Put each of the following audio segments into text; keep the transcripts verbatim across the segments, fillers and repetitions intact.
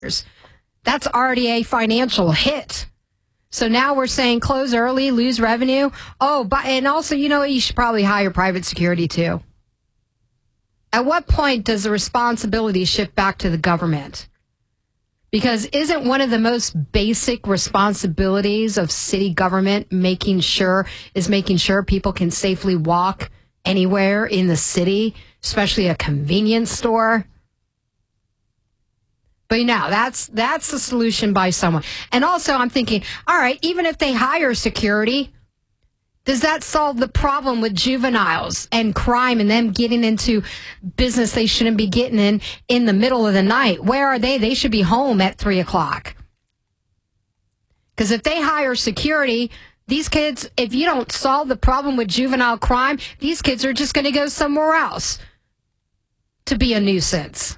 That's already a financial hit. So now we're saying close early, lose revenue. Oh, but and also, you know, you should probably hire private security too. At what point does the responsibility shift back to the government? Because isn't one of the most basic responsibilities of city government making sure is making sure people can safely walk anywhere in the city, especially a convenience store? But you know, that's that's the solution by someone. And also I'm thinking, all right, even if they hire security, does that solve the problem with juveniles and crime and them getting into business they shouldn't be getting in in the middle of the night? Where are they? They should be home at three o'clock. Because if they hire security, these kids, if you don't solve the problem with juvenile crime, these kids are just going to go somewhere else to be a nuisance.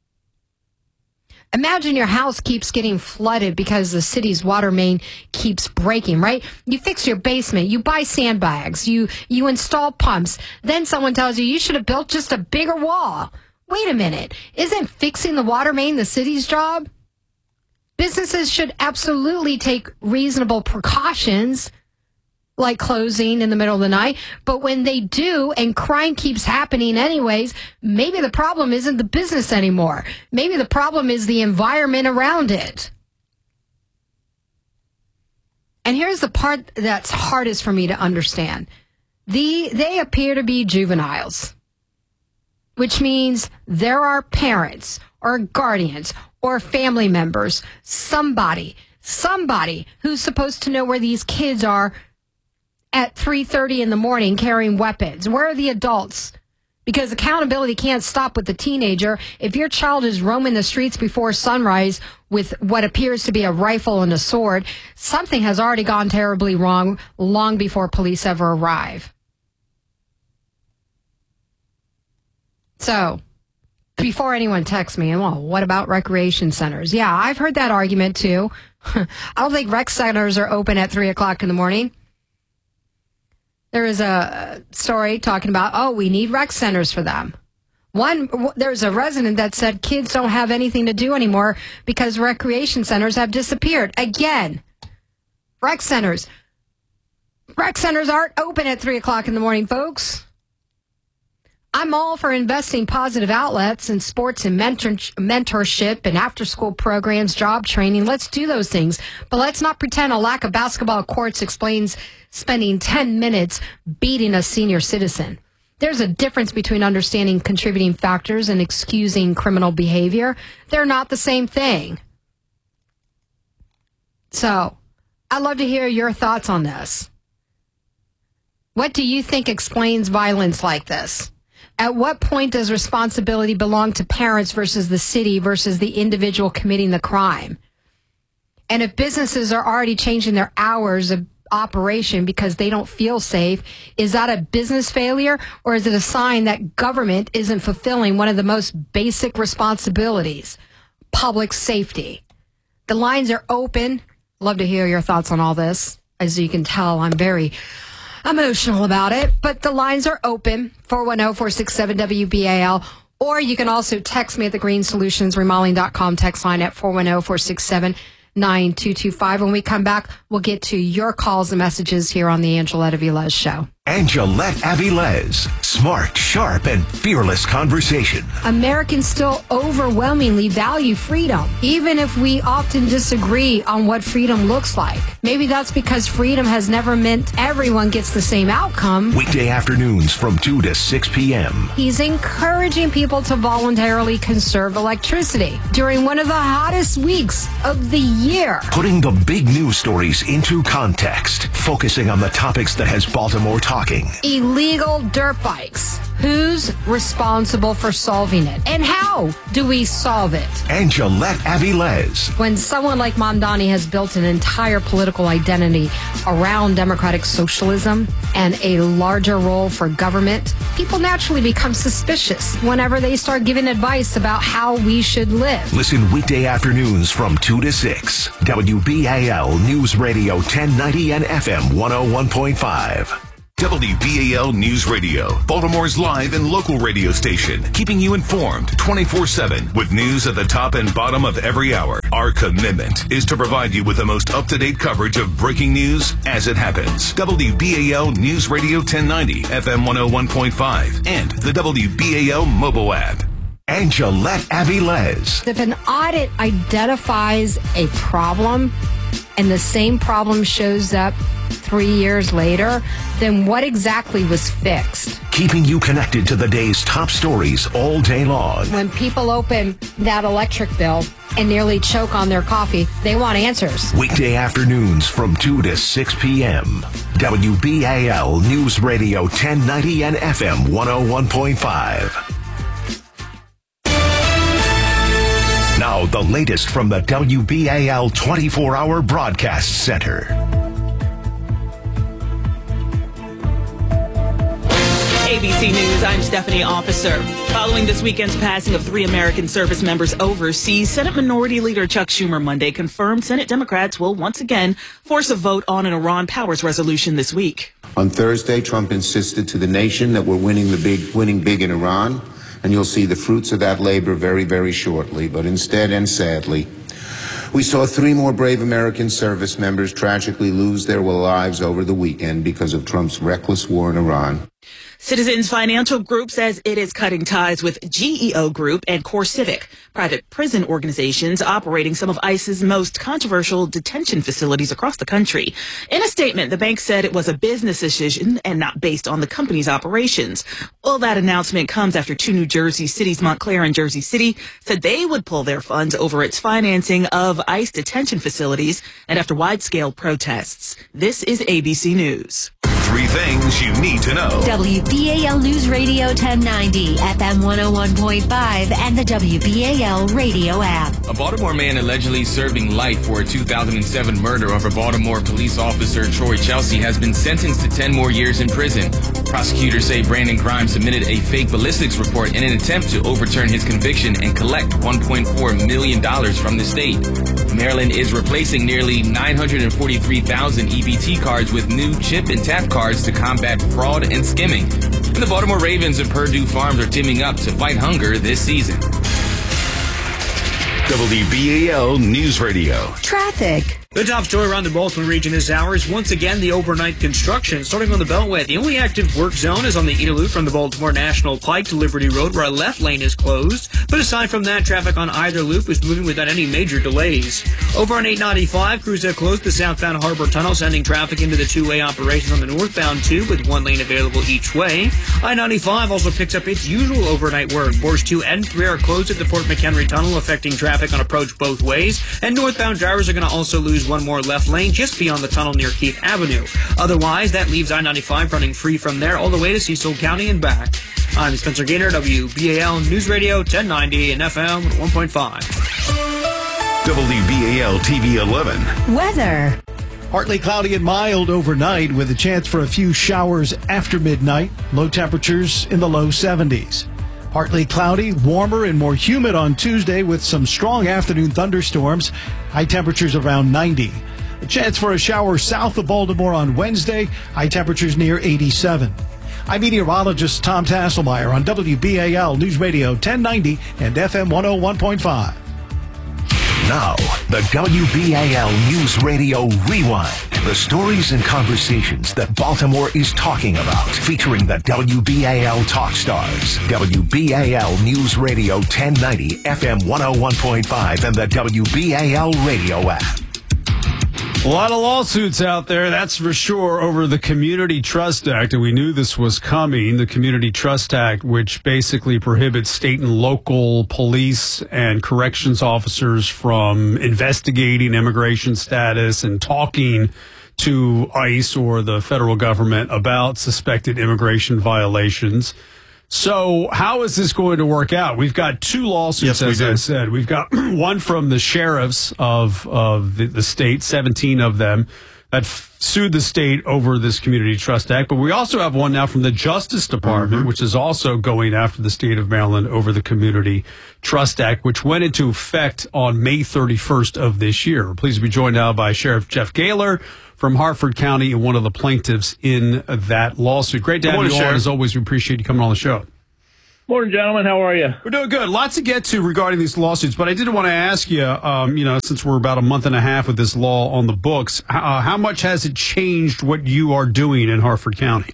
Imagine your house keeps getting flooded because the city's water main keeps breaking, right? You fix your basement, you buy sandbags, you, you install pumps. Then someone tells you you should have built just a bigger wall. Wait a minute. Isn't fixing the water main the city's job? Businesses should absolutely take reasonable precautions, like closing in the middle of the night. But when they do and crime keeps happening anyways, maybe the problem isn't the business anymore. Maybe the problem is the environment around it. And here's the part that's hardest for me to understand. The, they appear to be juveniles, which means there are parents or guardians or family members, somebody, somebody who's supposed to know where these kids are at three thirty in the morning carrying weapons. Where are the adults? Because accountability can't stop with the teenager. If your child is roaming the streets before sunrise with what appears to be a rifle and a sword, something has already gone terribly wrong long before police ever arrive. So, before anyone texts me, well, what about recreation centers? Yeah, I've heard that argument too. I don't think rec centers are open at three o'clock in the morning. There is a story talking about, oh, we need rec centers for them. One, there's a resident that said kids don't have anything to do anymore because recreation centers have disappeared. Again, rec centers. Rec centers aren't open at three o'clock in the morning, folks. I'm all for investing positive outlets in sports and mentor- mentorship and after-school programs, job training. Let's do those things. But let's not pretend a lack of basketball courts explains spending ten minutes beating a senior citizen. There's a difference between understanding contributing factors and excusing criminal behavior. They're not the same thing. So, I'd love to hear your thoughts on this. What do you think explains violence like this? At what point does responsibility belong to parents versus the city versus the individual committing the crime? And if businesses are already changing their hours of operation because they don't feel safe, is that a business failure or is it a sign that government isn't fulfilling one of the most basic responsibilities, public safety? The lines are open. Love to hear your thoughts on all this. As you can tell, I'm very emotional about it, but the lines are open, four one zero, four six seven, W B A L, or you can also text me at the green solutions remodeling dot com text line at four one zero, four six seven, nine two two five. When we come back, we'll get to your calls and messages here on the Angelette Avilés Show. Angelette Avilés. Smart, sharp, and fearless conversation. Americans still overwhelmingly value freedom, even if we often disagree on what freedom looks like. Maybe that's because freedom has never meant everyone gets the same outcome. Weekday afternoons from two to six p.m. He's encouraging people to voluntarily conserve electricity during one of the hottest weeks of the year. Putting the big news stories into context, focusing on the topics that has Baltimore talking. Illegal dirt bikes. Who's responsible for solving it? And how do we solve it? Angelette Avilés. When someone like Mamdani has built an entire political identity around democratic socialism and a larger role for government, people naturally become suspicious whenever they start giving advice about how we should live. Listen weekday afternoons from two to six. W B A L News Radio ten ninety and F M one oh one point five. W B A L News Radio, Baltimore's live and local radio station, keeping you informed twenty-four seven with news at the top and bottom of every hour. Our commitment is to provide you with the most up-to-date coverage of breaking news as it happens. W B A L News Radio ten ninety, F M one oh one point five, and the W B A L mobile app. Angelette Avilés. If an audit identifies a problem and the same problem shows up three years later, then what exactly was fixed? Keeping you connected to the day's top stories all day long. When people open that electric bill and nearly choke on their coffee, they want answers. Weekday afternoons from two to six p.m. W B A L News Radio ten ninety and F M one oh one point five. Now, the latest from the W B A L twenty-four hour Broadcast Center. A B C News, I'm Stephanie Officer. Following this weekend's passing of three American service members overseas, Senate Minority Leader Chuck Schumer Monday confirmed Senate Democrats will once again force a vote on an Iran powers resolution this week. On Thursday, Trump insisted to the nation that we're winning the big, winning big in Iran, and you'll see the fruits of that labor very, very shortly. But instead and sadly, we saw three more brave American service members tragically lose their lives over the weekend because of Trump's reckless war in Iran. Citizens Financial Group says it is cutting ties with G E O Group and CoreCivic, private prison organizations operating some of ICE's most controversial detention facilities across the country. In a statement, the bank said it was a business decision and not based on the company's operations. Well, that announcement comes after two New Jersey cities, Montclair and Jersey City, said they would pull their funds over its financing of ICE detention facilities and after wide-scale protests. This is A B C News. Three things you need to know. W B A L News Radio ten ninety, F M one oh one point five, and the W B A L radio app. A Baltimore man allegedly serving life for a two thousand seven murder of a Baltimore police officer, Troy Chelsea, has been sentenced to ten more years in prison. Prosecutors say Brandon Grimes submitted a fake ballistics report in an attempt to overturn his conviction and collect one point four million dollars from the state. Maryland is replacing nearly nine hundred forty-three thousand E B T cards with new chip and tap cards to combat fraud and skimming. And the Baltimore Ravens and Purdue Farms are teaming up to fight hunger this season. W B A L News Radio. Traffic. The top story around the Baltimore region this hour is once again the overnight construction. Starting on the Beltway, the only active work zone is on the East Loop from the Baltimore National Pike to Liberty Road, where a left lane is closed. But aside from that, traffic on either loop is moving without any major delays. Over on eight ninety-five, crews have closed the southbound Harbor Tunnel, sending traffic into the two-way operations on the northbound tube with one lane available each way. I ninety-five also picks up its usual overnight work. Bores two and three are closed at the Fort McHenry Tunnel, affecting traffic on approach both ways. And northbound drivers are going to also lose one more left lane just beyond the tunnel near Keith Avenue. Otherwise, that leaves I ninety-five running free from there all the way to Cecil County and back. I'm Spencer Gaynor, W B A L News Radio ten ninety and F M one point five. W B A L T V eleven. Weather. Partly cloudy and mild overnight with a chance for a few showers after midnight. Low temperatures in the low seventies. Partly cloudy, warmer, and more humid on Tuesday with some strong afternoon thunderstorms. High temperatures around ninety. A chance for a shower south of Baltimore on Wednesday. High temperatures near eighty-seven. I'm meteorologist Tom Tasselmeyer on W B A L News Radio ten ninety and F M one oh one point five. Now, the W B A L News Radio Rewind. The stories and conversations that Baltimore is talking about. Featuring the W B A L Talk Stars. W B A L News Radio ten ninety, F M one oh one point five, and the W B A L radio app. A lot of lawsuits out there, that's for sure, over the Community Trust Act, and we knew this was coming. The Community Trust Act, which basically prohibits state and local police and corrections officers from investigating immigration status and talking to ICE or the federal government about suspected immigration violations. So how is this going to work out? We've got two lawsuits, yes, as I said. We've got one from the sheriffs of, of the, the state, seventeen of them. that f- sued the state over this Community Trust Act. But we also have one now from the Justice Department, mm-hmm. which is also going after the state of Maryland over the Community Trust Act, which went into effect on May thirty-first of this year. We're pleased to be joined now by Sheriff Jeff Gahler from Harford County and one of the plaintiffs in that lawsuit. Great to have you on. As always, we appreciate you coming on the show. Morning, gentlemen. How are you? We're doing good. Lots to get to regarding these lawsuits, but I did want to ask you, um, you know, since we're about a month and a half with this law on the books, uh, how much has it changed what you are doing in Harford County?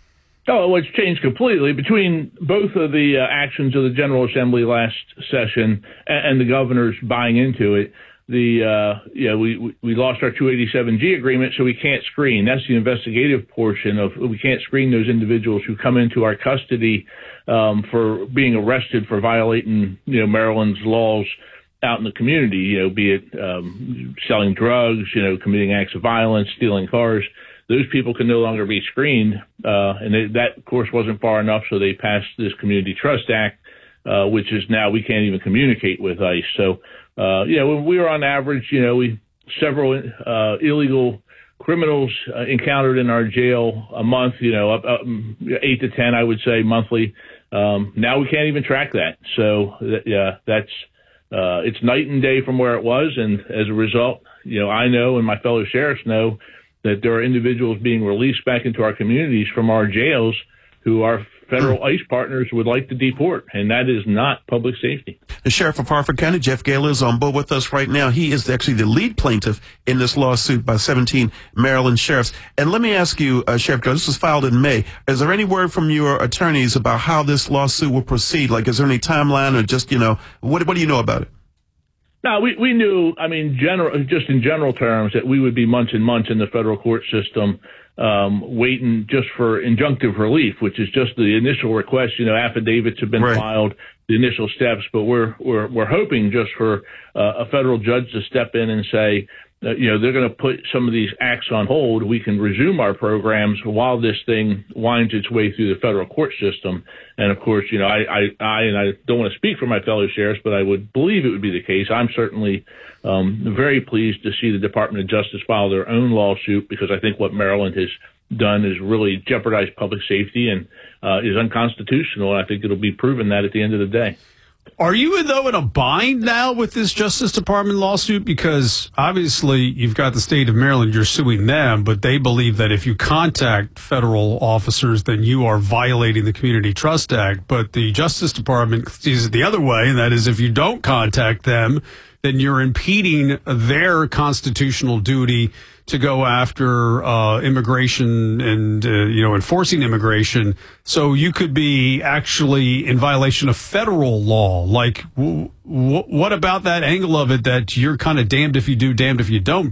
Oh, well, it's changed completely between both of the uh, actions of the General Assembly last session and, and the governor's buying into it. The uh, yeah, we we lost our two eighty-seven G agreement, so we can't screen. That's the investigative portion of we can't screen those individuals who come into our custody um, for being arrested for violating you know Maryland's laws out in the community. You know, be it um, selling drugs, you know, committing acts of violence, stealing cars. Those people can no longer be screened, uh, and they, that of course wasn't far enough, so they passed this Community Trust Act, uh, which is now we can't even communicate with ICE. So. Uh, you know, we were on average, you know, we several uh, illegal criminals uh, encountered in our jail a month, you know, up, up eight to ten, I would say, monthly. Um, now we can't even track that. So, th- yeah, that's uh, it's night and day from where it was. And as a result, you know, I know and my fellow sheriffs know that there are individuals being released back into our communities from our jails who our federal ICE partners would like to deport, and that is not public safety. The Sheriff of Harford County, Jeff Gahler, is on board with us right now. He is actually the lead plaintiff in this lawsuit by seventeen Maryland sheriffs. And let me ask you, uh, Sheriff Gahler, this was filed in May. Is there any word from your attorneys about how this lawsuit will proceed? Like, is there any timeline or just, you know, what, what do you know about it? No, we, we knew, I mean, general, just in general terms, that we would be months and months in the federal court system um, waiting just for injunctive relief, which is just the initial request. You know, affidavits have been right. filed, the initial steps, but we're we're we're hoping just for uh, a federal judge to step in and say, uh, you know, they're going to put some of these acts on hold. We can resume our programs while this thing winds its way through the federal court system. And of course, you know, I, I, I and I don't want to speak for my fellow sheriffs, but I would believe it would be the case. I'm certainly um, very pleased to see the Department of Justice file their own lawsuit, because I think what Maryland has done is really jeopardize public safety and uh, is unconstitutional. And I think it'll be proven that at the end of the day. Are you, though, in a bind now with this Justice Department lawsuit? Because obviously you've got the state of Maryland, you're suing them, but they believe that if you contact federal officers, then you are violating the Community Trust Act. But the Justice Department sees it the other way, and that is if you don't contact them, then you're impeding their constitutional duty to go after uh, immigration and, uh, you know, enforcing immigration. So you could be actually in violation of federal law. Like, w- w- what about that angle of it that you're kind of damned if you do, damned if you don't?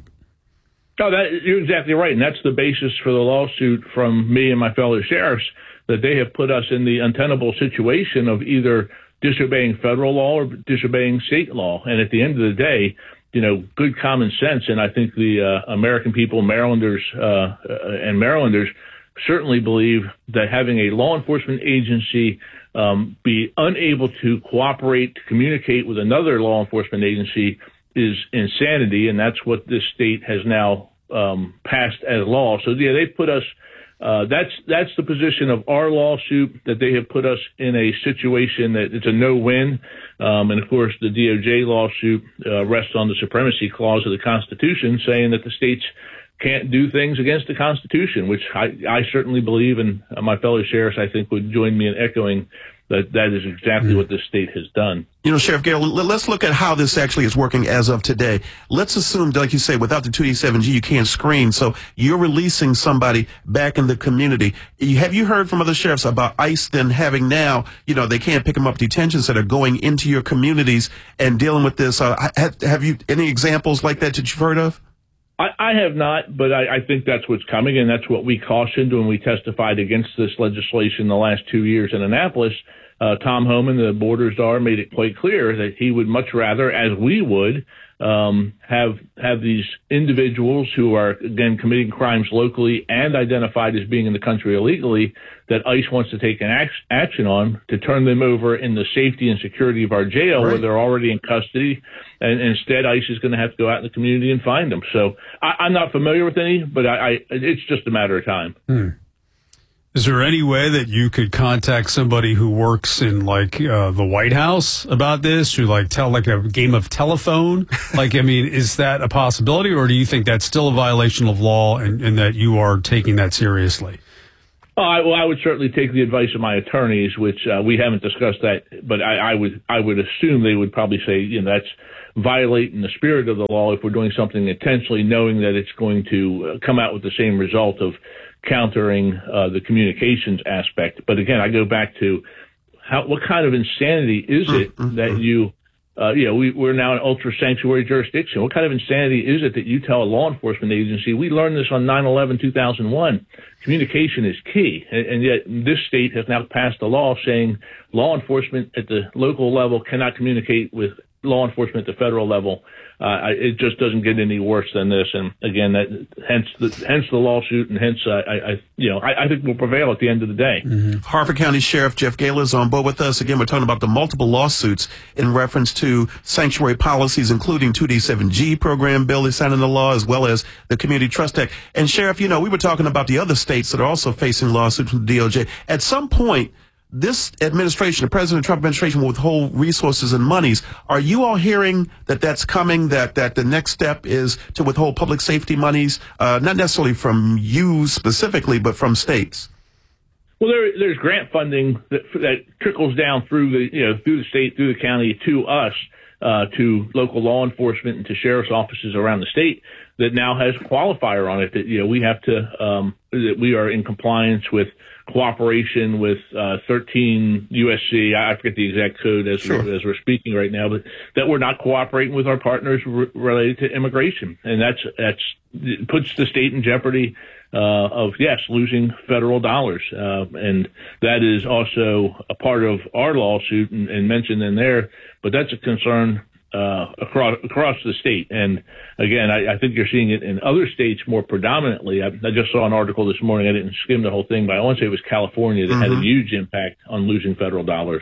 No, that, you're exactly right. And that's the basis for the lawsuit from me and my fellow sheriffs, that they have put us in the untenable situation of either disobeying federal law or disobeying state law. And at the end of the day, you know, good common sense, and I think the uh, American people, Marylanders uh, and Marylanders, certainly believe that having a law enforcement agency um, be unable to cooperate, to communicate with another law enforcement agency is insanity, and that's what this state has now um, passed as law. So, yeah, they put us Uh, that's that's the position of our lawsuit, that they have put us in a situation that it's a no-win. Um, and, of course, the D O J lawsuit uh, rests on the supremacy clause of the Constitution, saying that the states can't do things against the Constitution, which I, I certainly believe, and my fellow sheriffs, I think, would join me in echoing that that is exactly what this state has done. You know, Sheriff Gahler, let's look at how this actually is working as of today. Let's assume, like you say, without the two eighty-seven G, you can't screen. So you're releasing somebody back in the community. Have you heard from other sheriffs about ICE then having now, you know, they can't pick them up detentions that are going into your communities and dealing with this? Uh, have you any examples like that that you've heard of? I, I have not, but I, I think that's what's coming, and that's what we cautioned when we testified against this legislation the last two years in Annapolis, uh, Tom Homan, the border czar, made it quite clear that he would much rather, as we would, um, have have these individuals who are, again, committing crimes locally and identified as being in the country illegally that ICE wants to take an act- action on, to turn them over in the safety and security of our jail, right, where they're already in custody. And instead, ICE is going to have to go out in the community and find them. So I, I'm not familiar with any, but I, I, it's just a matter of time. Hmm. Is there any way that you could contact somebody who works in, like, uh, the White House about this, or, like, tell, like, a game of telephone? Like, I mean, is that a possibility, or do you think that's still a violation of law and, and that you are taking that seriously? Oh, I, well, I would certainly take the advice of my attorneys, which uh, we haven't discussed that, but I, I would I would assume they would probably say, you know, that's violating the spirit of the law if we're doing something intentionally, knowing that it's going to uh, come out with the same result of countering uh, the communications aspect. But again, I go back to how, what kind of insanity is it that you, uh, you know, we, we're now an ultra sanctuary jurisdiction. What kind of insanity is it that you tell a law enforcement agency? We learned this on nine eleven two thousand one. Communication is key. And, and yet this state has now passed a law saying law enforcement at the local level cannot communicate with law enforcement at the federal level. Uh, it just doesn't get any worse than this. And again, that, hence the hence the lawsuit, and hence uh, I, I you know I, I think we'll prevail at the end of the day. Mm-hmm. Harford County Sheriff Jeff Gala is on board with us. Again, we're talking about the multiple lawsuits in reference to sanctuary policies, including two D seven G program bill they signed into law, as well as the Community Trust Act. And Sheriff, you know, we were talking about the other states that are also facing lawsuits from the D O J. At some point, this administration, the President Trump administration, will withhold resources and monies. Are you all hearing that that's coming, that, that the next step is to withhold public safety monies, uh, not necessarily from you specifically, but from states? Well, there, there's grant funding that, that trickles down through the, you know, through the state, through the county, to us, uh, to local law enforcement and to sheriff's offices around the state, that now has a qualifier on it that, you know, we have to, um, that we are in compliance with cooperation with uh, thirteen U S C. I forget the exact code as, sure. as we're speaking right now, but that we're not cooperating with our partners r- related to immigration, and that's that's it puts the state in jeopardy uh, of yes losing federal dollars, uh, and that is also a part of our lawsuit and, and mentioned in there. But that's a concern uh, across across the state. And again, I, I think you're seeing it in other states more predominantly. I, I just saw an article this morning. I didn't skim the whole thing, but I want to say it was California that mm-hmm. had a huge impact on losing federal dollars.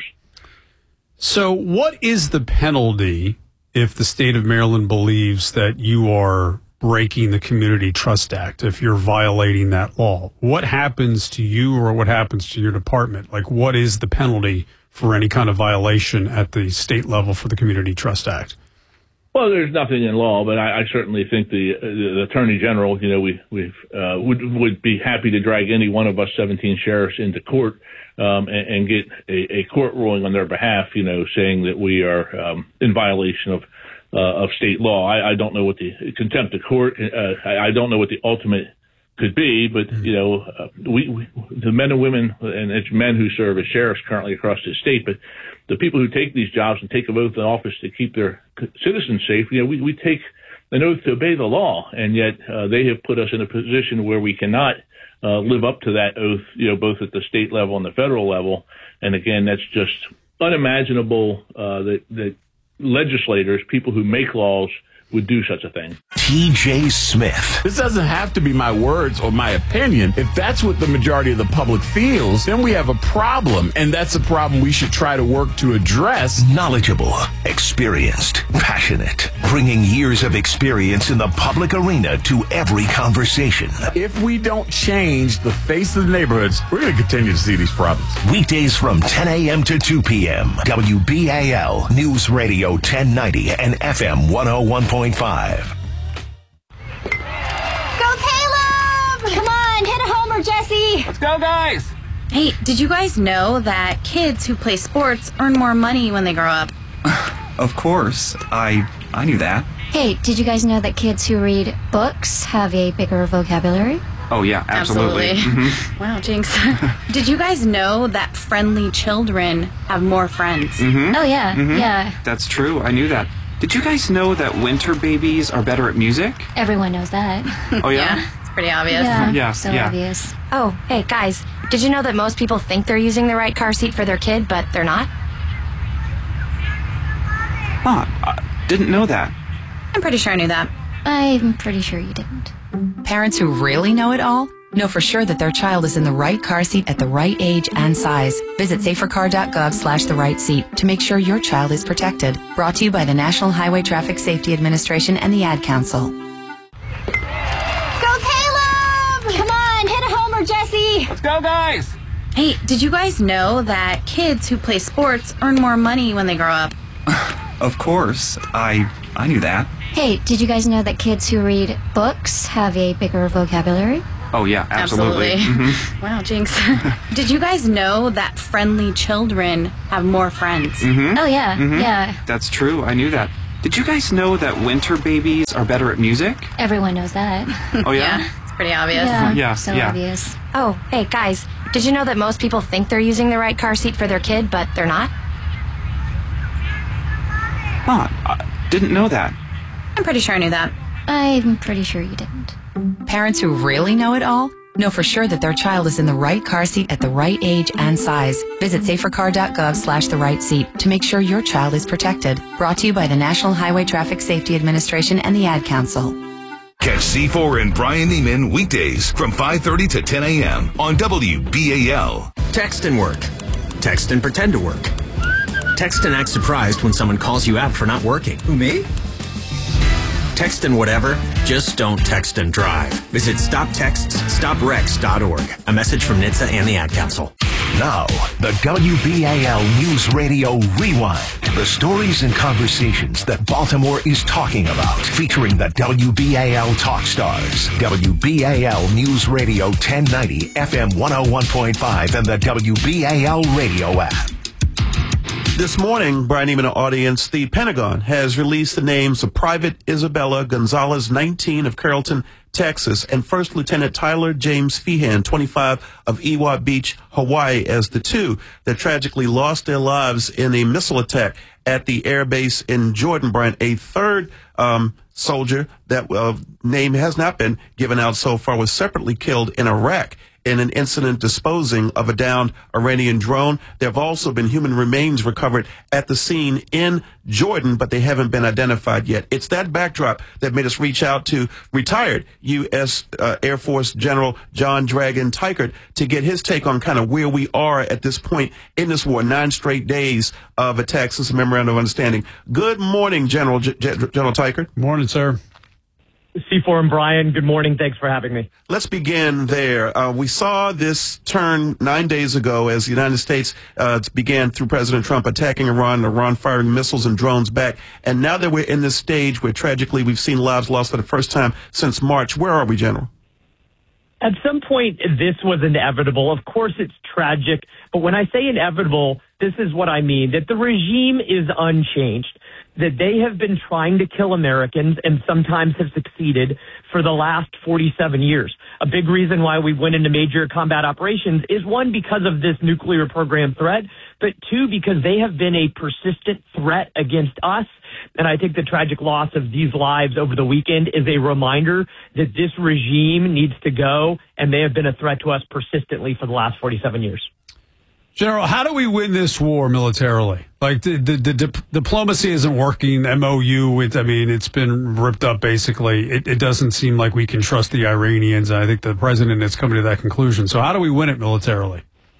So what is the penalty if the state of Maryland believes that you are breaking the Community Trust Act, if you're violating that law? What happens to you, or what happens to your department? Like, what is the penalty for any kind of violation at the state level for the Community Trust Act? Well, there's nothing in law, but I, I certainly think the, uh, the Attorney General, you know, we we uh, would would be happy to drag any one of us seventeen sheriffs into court um, and, and get a, a court ruling on their behalf, you know, saying that we are um, in violation of uh, of state law. I, I don't know what the contempt of court. Uh, I, I don't know what the ultimate could be, but you know, uh, we, we the men and women, and it's men who serve as sheriffs currently across the state, but the people who take these jobs and take an oath of office to keep their citizens safe, you know, we, we take an oath to obey the law, and yet uh, they have put us in a position where we cannot uh, live up to that oath, you know, both at the state level and the federal level. And again, that's just unimaginable uh, that, that legislators, people who make laws, would do such a thing. T J Smith. This doesn't have to be my words or my opinion. If that's what the majority of the public feels, then we have a problem, and that's a problem we should try to work to address. Knowledgeable, experienced, passionate, bringing years of experience in the public arena to every conversation. If we don't change the face of the neighborhoods, we're going to continue to see these problems. Weekdays from ten a.m. to two p.m. W B A L News Radio ten ninety and F M one oh one point five. Go Caleb! Come on, hit a homer, Jesse! Let's go, guys! Hey, did you guys know that kids who play sports earn more money when they grow up? Of course. I I knew that. Hey, did you guys know that kids who read books have a bigger vocabulary? Oh, yeah, absolutely. absolutely. Mm-hmm. Wow, Jinx. Did you guys know that friendly children have more friends? Mm-hmm. Oh, yeah, mm-hmm. yeah. That's true. I knew that. Did you guys know that winter babies are better at music? Everyone knows that. Oh, yeah? Yeah, it's pretty obvious. Yeah, yeah so yeah. obvious. Oh, hey, guys, did you know that most people think they're using the right car seat for their kid, but they're not? Huh, I didn't know that. I'm pretty sure I knew that. I'm pretty sure you didn't. Parents who really know it all know for sure that their child is in the right car seat at the right age and size. Visit safercar.gov slash the right seat to make sure your child is protected. Brought to you by the National Highway Traffic Safety Administration and the Ad Council. Go, Caleb! Come on, hit a homer, Jesse! Let's go, guys! Hey, did you guys know that kids who play sports earn more money when they grow up? Of course. I I knew that. Hey, did you guys know that kids who read books have a bigger vocabulary? Oh, yeah, absolutely. Absolutely. Mm-hmm. Wow, Jinx. Did you guys know that friendly children have more friends? Mm-hmm. Oh, yeah, Mhm. yeah. That's true. I knew that. Did you guys know that winter babies are better at music? Everyone knows that. Oh, yeah? It's pretty obvious. Yeah, Yeah, so yeah. obvious. Oh, hey, guys, did you know that most people think they're using the right car seat for their kid, but they're not? Huh, I didn't know that. I'm pretty sure I knew that. I'm pretty sure you didn't. Parents who really know it all know for sure that their child is in the right car seat at the right age and size. Visit safercar.gov slash the right seat to make sure your child is protected. Brought to you by the National Highway Traffic Safety Administration and the Ad Council. Catch C four and Brian Neiman weekdays from five thirty to ten a.m. on W B A L. Text and work. Text and pretend to work. Text and act surprised when someone calls you out for not working. Who, me? Text and whatever, just don't text and drive. Visit stop texts stop wrecks dot org. A message from N H T S A and the Ad Council. Now, the W B A L News Radio Rewind. The stories and conversations that Baltimore is talking about. Featuring the W B A L Talk Stars. W B A L News Radio ten ninety, F M one oh one point five, and the W B A L radio app. This morning, Brian Neiman, audience, the Pentagon has released the names of Private Isabella Gonzalez, nineteen, of Carrollton, Texas, and First Lieutenant Tyler James Feehan, twenty-five, of Ewa Beach, Hawaii, as the two that tragically lost their lives in a missile attack at the air base in Jordan, Brian. A third um, soldier, that uh, name has not been given out so far, was separately killed in Iraq in an incident disposing of a downed Iranian drone. There have also been human remains recovered at the scene in Jordan, but they haven't been identified yet. It's that backdrop that made us reach out to retired U S Uh, Air Force General John Dragon Tykert to get his take on kind of where we are at this point in this war. Nine straight days of attacks since a memorandum of understanding. Good morning, General G- G- General Tykert. Morning, sir. C four and Brian, good morning. Thanks for having me. Let's begin there. Uh, we saw this turn nine days ago as the United States uh, began, through President Trump, attacking Iran, and Iran firing missiles and drones back. And now that we're in this stage where tragically we've seen lives lost for the first time since March, where are we, General? At some point, this was inevitable. Of course, it's tragic. But when I say inevitable, this is what I mean, that the regime is unchanged, that they have been trying to kill Americans and sometimes have succeeded for the last forty-seven years. A big reason why we went into major combat operations is, one, because of this nuclear program threat, but two, because they have been a persistent threat against us. And I think the tragic loss of these lives over the weekend is a reminder that this regime needs to go, and they have been a threat to us persistently for the last forty-seven years. General, how do we win this war militarily? Like, the, the, the dip- diplomacy isn't working. M O U, it, I mean, it's been ripped up, basically. It, it doesn't seem like we can trust the Iranians. I think the president is coming to that conclusion. So how do we win it militarily?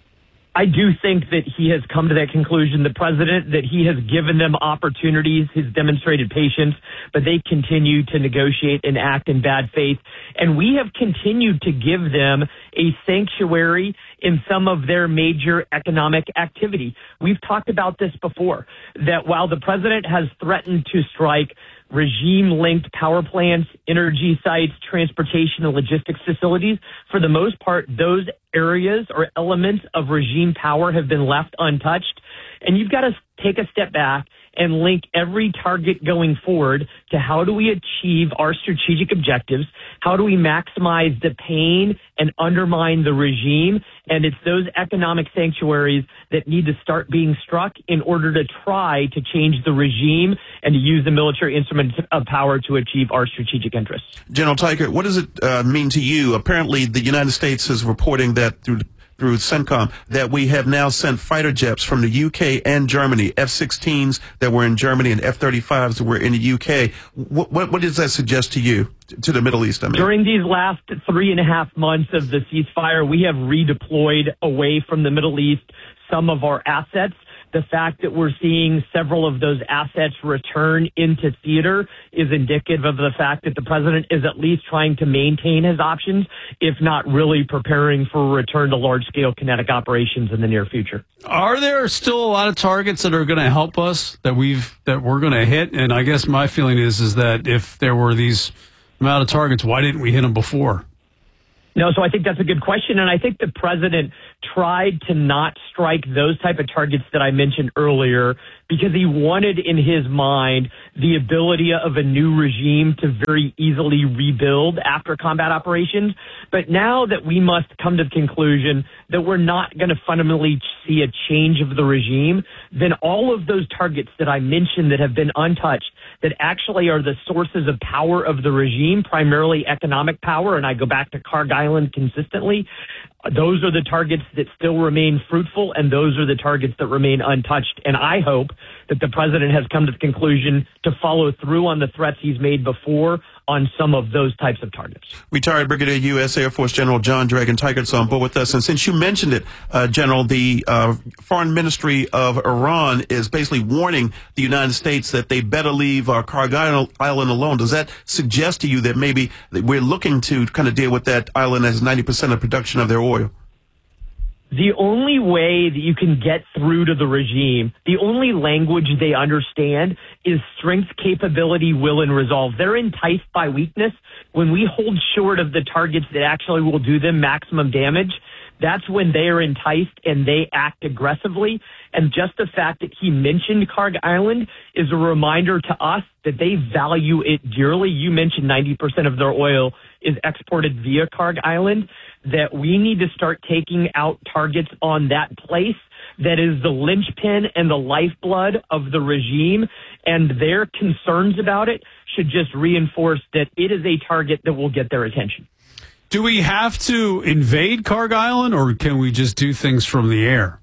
I do think that he has come to that conclusion, the president, that he has given them opportunities, has demonstrated patience, but they continue to negotiate and act in bad faith. And we have continued to give them a sanctuary in some of their major economic activity. We've talked about this before, that while the president has threatened to strike regime-linked power plants, energy sites, transportation, and logistics facilities, for the most part, those areas or elements of regime power have been left untouched. And you've got to take a step back and link every target going forward to how do we achieve our strategic objectives? How do we maximize the pain and undermine the regime? And it's those economic sanctuaries that need to start being struck in order to try to change the regime and to use the military instruments of power to achieve our strategic interests. General Teichert, what does it uh, mean to you? Apparently, the United States is reporting that through through CENTCOM that we have now sent fighter jets from the U K and Germany, F sixteens that were in Germany and F thirty-fives that were in the U K. What, what, what does that suggest to you, to the Middle East? I mean, during these last three and a half months of the ceasefire, we have redeployed away from the Middle East some of our assets. The fact that we're seeing several of those assets return into theater is indicative of the fact that the president is at least trying to maintain his options, if not really preparing for a return to large-scale kinetic operations in the near future. Are there still a lot of targets that are going to help us that we've that we're going to hit? And I guess my feeling is is that if there were these amount of targets, why didn't we hit them before? No, so I think that's a good question, and I think the president tried to not strike those type of targets that I mentioned earlier because he wanted in his mind the ability of a new regime to very easily rebuild after combat operations. But now that we must come to the conclusion that we're not going to fundamentally see a change of the regime, then all of those targets that I mentioned that have been untouched, that actually are the sources of power of the regime, primarily economic power, and I go back to Kharg Island consistently, those are the targets that still remain fruitful, and those are the targets that remain untouched. And I hope that the president has come to the conclusion to follow through on the threats he's made before on some of those types of targets. Retired Brigadier U S Air Force General John Dragon Teichert's on board with us. And since you mentioned it, uh, General, the uh, Foreign Ministry of Iran is basically warning the United States that they better leave uh, Kharg Island alone. Does that suggest to you that maybe we're looking to kind of deal with that island as ninety percent of production of their oil? The only way that you can get through to the regime, the only language they understand is strength, capability, will, and resolve. They're enticed by weakness. When we hold short of the targets that actually will do them maximum damage, that's when they are enticed and they act aggressively. And just the fact that he mentioned Kharg Island is a reminder to us that they value it dearly. You mentioned ninety percent of their oil is exported via Kharg Island, that we need to start taking out targets on that place that is the linchpin and the lifeblood of the regime, and their concerns about it should just reinforce that it is a target that will get their attention. Do we have to invade Kharg Island, or can we just do things from the air?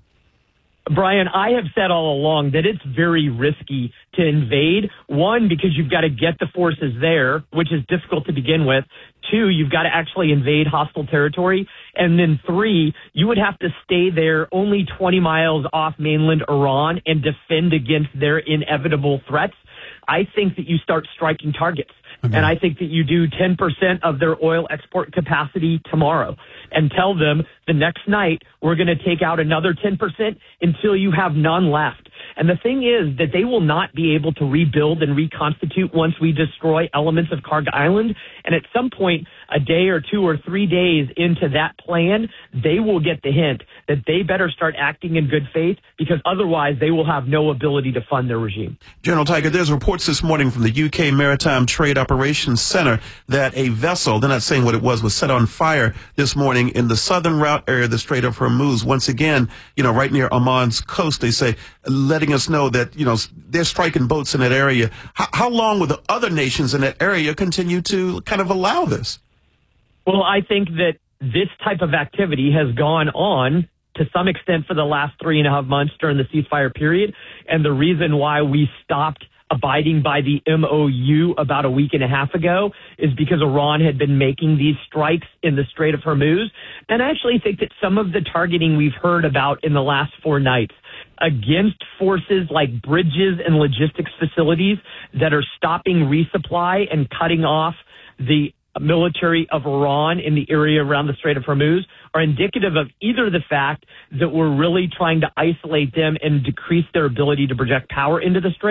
Brian, I have said all along that it's very risky to invade. One, because you've got to get the forces there, which is difficult to begin with. Two, you've got to actually invade hostile territory. And then three, you would have to stay there only twenty miles off mainland Iran and defend against their inevitable threats. I think that you start striking targets. Okay. And I think that you do ten percent of their oil export capacity tomorrow and tell them the next night we're going to take out another ten percent until you have none left. And the thing is that they will not be able to rebuild and reconstitute once we destroy elements of Kharg Island. And at some point, a day or two or three days into that plan, they will get the hint that they better start acting in good faith, because otherwise they will have no ability to fund their regime. General Teichert, there's reports this morning from the U K Maritime Trade Operations Center that a vessel, they're not saying what it was, was set on fire this morning in the southern route area of the Strait of Hormuz. Once again, you know, right near Oman's coast, they say, letting us know that, you know, they're striking boats in that area. How, how long will the other nations in that area continue to kind of allow this? Well, I think that this type of activity has gone on to some extent for the last three and a half months during the ceasefire period. And the reason why we stopped abiding by the M O U about a week and a half ago is because Iran had been making these strikes in the Strait of Hormuz. And I actually think that some of the targeting we've heard about in the last four nights against forces like bridges and logistics facilities that are stopping resupply and cutting off the military of Iran in the area around the Strait of Hormuz are indicative of either the fact that we're really trying to isolate them and decrease their ability to project power into the strait,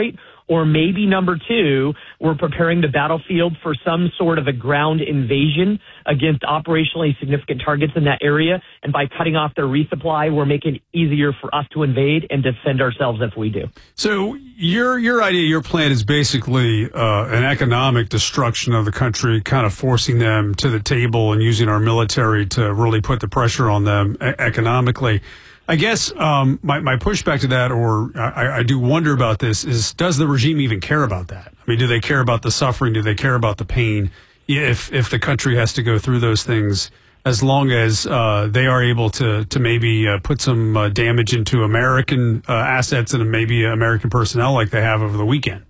Or maybe number two, we're preparing the battlefield for some sort of a ground invasion against operationally significant targets in that area. And by cutting off their resupply, we're making it easier for us to invade and defend ourselves if we do. So your your idea, your plan is basically uh, an economic destruction of the country, kind of forcing them to the table and using our military to really put the pressure on them e- economically. I guess um, my, my pushback to that, or I, I do wonder about this, is does the regime even care about that? I mean, do they care about the suffering? Do they care about the pain if if the country has to go through those things, as long as uh, they are able to, to maybe uh, put some uh, damage into American uh, assets and maybe American personnel like they have over the weekend?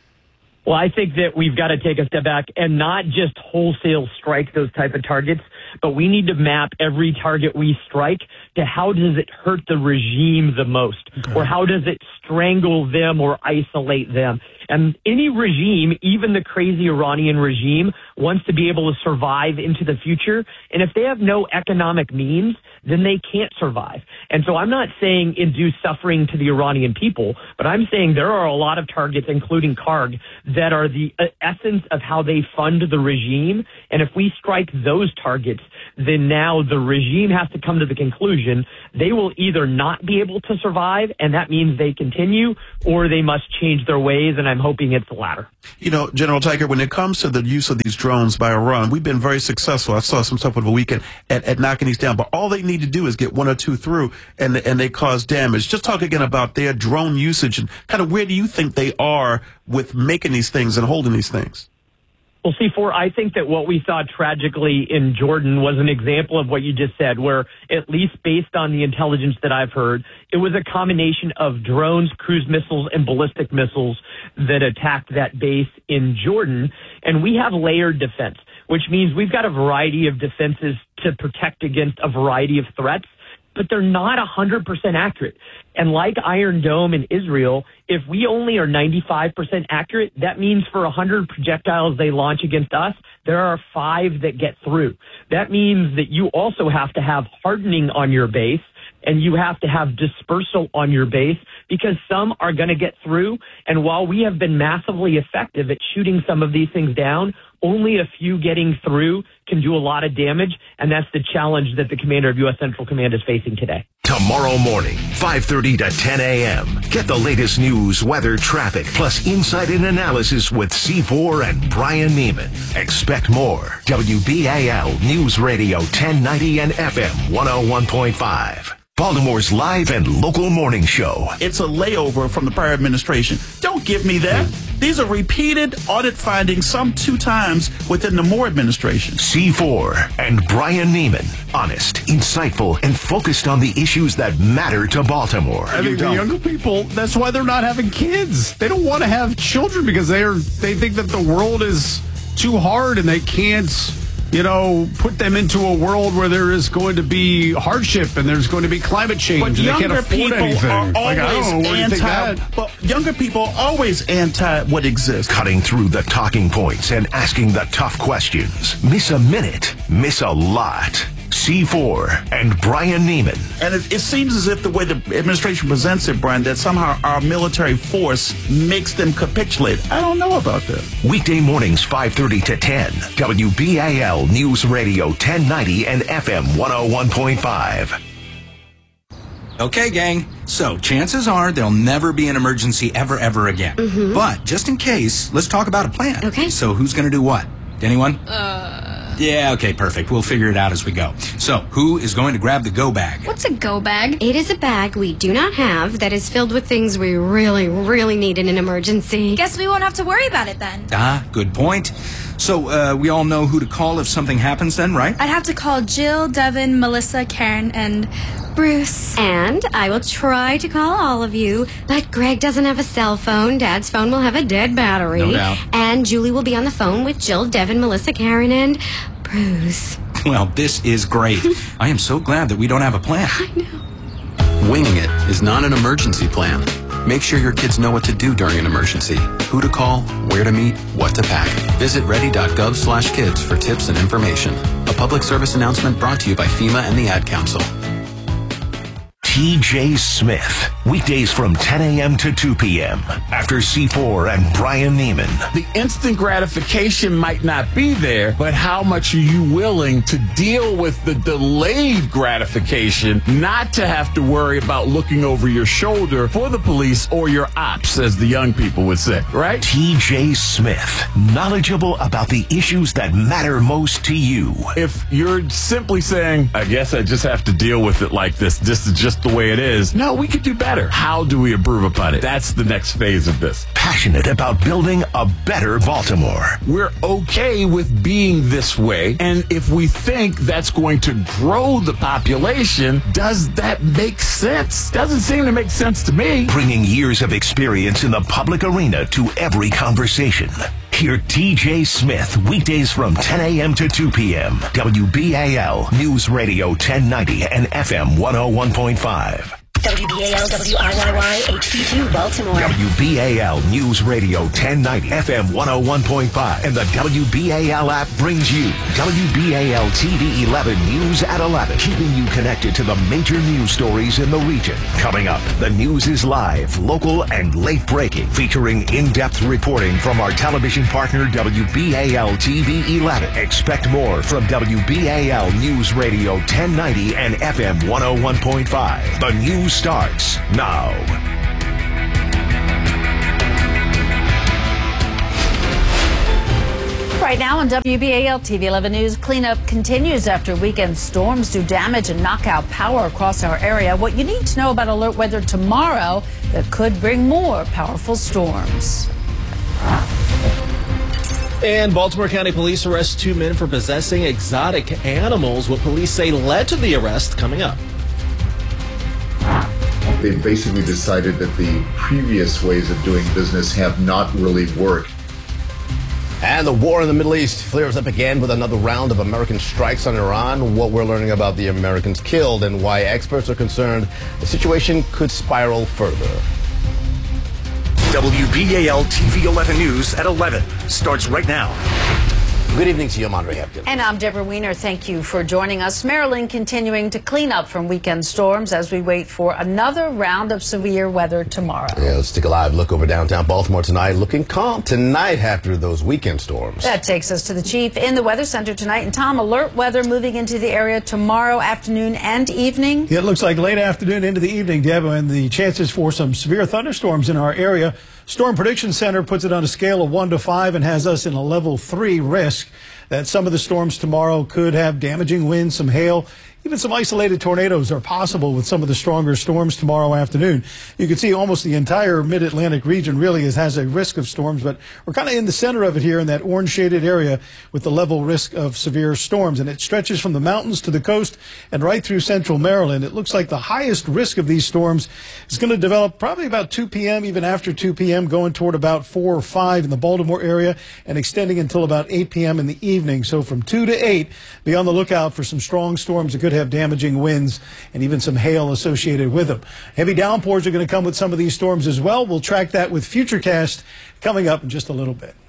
Well, I think that we've got to take a step back and not just wholesale strike those type of targets, but we need to map every target we strike to how does it hurt the regime the most, okay, or how does it strangle them or isolate them. And any regime, even the crazy Iranian regime, wants to be able to survive into the future. And if they have no economic means, then they can't survive. And so I'm not saying induce suffering to the Iranian people, but I'm saying there are a lot of targets, including Karg, that are the essence of how they fund the regime. And if we strike those targets, then now the regime has to come to the conclusion they will either not be able to survive, and that means they continue, or they must change their ways, and I'm hoping it's the latter. You know, General Tiger, when it comes to the use of these drones by Iran, we've been very successful. I saw some stuff over the weekend at, at knocking these down, but all they need to do is get one or two through, and and they cause damage. Just talk again about their drone usage and kind of where do you think they are with making these things and holding these things? Well, C four, I think that what we saw tragically in Jordan was an example of what you just said, where at least based on the intelligence that I've heard, it was a combination of drones, cruise missiles, and ballistic missiles that attacked that base in Jordan. And we have layered defense, which means we've got a variety of defenses to protect against a variety of threats, but they're not one hundred percent accurate. And like Iron Dome in Israel, if we only are ninety-five percent accurate, that means for one hundred projectiles they launch against us, there are five that get through. That means that you also have to have hardening on your base, and you have to have dispersal on your base, because some are going to get through. And while we have been massively effective at shooting some of these things down, only a few getting through can do a lot of damage, and that's the challenge that the commander of U S Central Command is facing today. Tomorrow morning, five thirty to ten a.m. Get the latest news, weather, traffic, plus insight and analysis with C four and Brian Neiman. Expect more. W B A L News Radio ten ninety and F M one oh one point five. Baltimore's live and local morning show. It's a layover from the prior administration. Don't give me that. These are repeated audit findings, some two times within the Moore administration. C four and Brian Neiman. Honest, insightful, and focused on the issues that matter to Baltimore. I think the younger people, that's why they're not having kids. They don't want to have children because they are. They think that the world is too hard and they can't, you know, put them into a world where there is going to be hardship and there's going to be climate change, but and they can't afford people anything. Are always like, I don't know where you think anti, that. but younger people are always anti what exists. Cutting through the talking points and asking the tough questions. Miss a minute, miss a lot. C four and Brian Neiman. And it, it seems as if the way the administration presents it, Brian, that somehow our military force makes them capitulate. I don't know about that. Weekday mornings, five thirty to ten. W B A L News Radio ten ninety and F M one oh one point five. Okay, gang. So chances are there'll never be an emergency ever, ever again. Mm-hmm. But just in case, let's talk about a plan. Okay. So who's going to do what? Anyone? Uh... Yeah, okay, perfect. We'll figure it out as we go. So, who is going to grab the go bag? What's a go bag? It is a bag we do not have that is filled with things we really, really need in an emergency. Guess we won't have to worry about it then. Ah, good point. So, uh, we all know who to call if something happens then, right? I'd have to call Jill, Devin, Melissa, Karen, and Bruce. And I will try to call all of you, but Greg doesn't have a cell phone. Dad's phone will have a dead battery. No doubt. And Julie will be on the phone with Jill, Devin, Melissa, Karen, and Bruce. Well, this is great. I am so glad that we don't have a plan. I know. Winging it is not an emergency plan. Make sure your kids know what to do during an emergency, who to call, where to meet, what to pack. Visit ready.gov slash kids for tips and information. A public service announcement brought to you by FEMA and the Ad Council. T J Smith. Weekdays from ten a.m. to two p.m. After C four and Brian Neiman. The instant gratification might not be there, but how much are you willing to deal with the delayed gratification, not to have to worry about looking over your shoulder for the police or your ops, as the young people would say, right? T J Smith, knowledgeable about the issues that matter most to you. If you're simply saying, I guess I just have to deal with it like this, this is just the way it is. No, we could do better. How do we improve upon it? That's the next phase of this. Passionate about building a better Baltimore. We're okay with being this way, and if we think that's going to grow the population, does that make sense? Doesn't seem to make sense to me. Bringing years of experience in the public arena to every conversation. Hear T J Smith weekdays from ten a.m. to two p.m. W B A L News Radio ten ninety and F M one oh one point five. W B A L W I Y Y H D two Baltimore. W B A L News Radio ten ninety F M one oh one point five and the W B A L app brings you W B A L T V eleven News at eleven, keeping you connected to the major news stories in the region. Coming up, the news is live, local, and late breaking, featuring in-depth reporting from our television partner W B A L T V eleven. Expect more from W B A L News Radio ten ninety and F M one oh one point five. The news starts now. Right now on W B A L T V eleven News, cleanup continues after weekend storms do damage and knock out power across our area. What you need to know about alert weather tomorrow that could bring more powerful storms. And Baltimore County Police arrest two men for possessing exotic animals. What police say led to the arrest, coming up. They've basically decided that the previous ways of doing business have not really worked. And the war in the Middle East flares up again with another round of American strikes on Iran. What we're learning about the Americans killed and why experts are concerned the situation could spiral further. W B A L T V eleven News at eleven starts right now. Good evening to you, I'm Andre Hepkin. And I'm Deborah Weiner. Thank you for joining us. Maryland continuing to clean up from weekend storms as we wait for another round of severe weather tomorrow. Yeah, let's take a live look over downtown Baltimore tonight. Looking calm tonight after those weekend storms. That takes us to the chief in the Weather Center tonight. And Tom, alert weather moving into the area tomorrow afternoon and evening. Yeah, it looks like late afternoon into the evening, Deb, and the chances for some severe thunderstorms in our area. Storm Prediction Center puts it on a scale of one to five and has us in a level three risk that some of the storms tomorrow could have damaging winds, some hail, even some isolated tornadoes are possible with some of the stronger storms tomorrow afternoon. You can see almost the entire mid-Atlantic region really is, has a risk of storms, but we're kind of in the center of it here in that orange shaded area with the level risk of severe storms. And it stretches from the mountains to the coast and right through central Maryland. It looks like the highest risk of these storms is going to develop probably about two p.m., even after two p.m., going toward about four or five in the Baltimore area and extending until about eight p.m. in the evening. So from two to eight, be on the lookout for some strong storms that could have damaging winds and even some hail associated with them. Heavy downpours are going to come with some of these storms as well. We'll track that with Futurecast coming up in just a little bit.